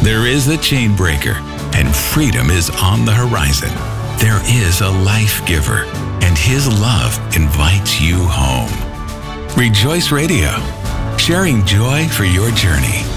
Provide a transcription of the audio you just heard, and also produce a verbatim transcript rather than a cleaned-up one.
There is a chain breaker, and freedom is on the horizon. There is a life giver, and his love invites you home. Rejoice Radio, sharing joy for your journey.